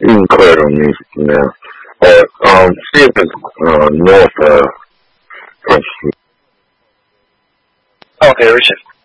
You can clear it on me now. See if it's north of French Street. Okay, Richard.